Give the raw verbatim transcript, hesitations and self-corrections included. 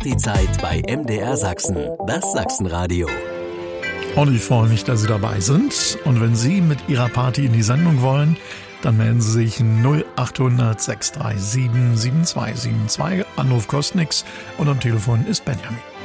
Partyzeit bei M D R Sachsen, das Sachsenradio. Und ich freue mich, dass Sie dabei sind. Und wenn Sie mit Ihrer Party in die Sendung wollen, dann melden Sie sich null acht hundert sechs drei sieben sieben zwei sieben zwei. Anruf kostet nix und am Telefon ist Benjamin.